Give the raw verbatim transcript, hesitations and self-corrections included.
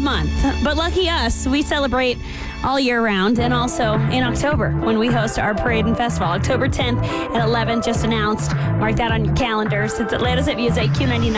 month. But lucky us, we celebrate all year round, and also in October when we host our parade and festival. October tenth and eleventh just announced. Mark that on your calendars. It's Atlanta's Hit Music, Q ninety-nine.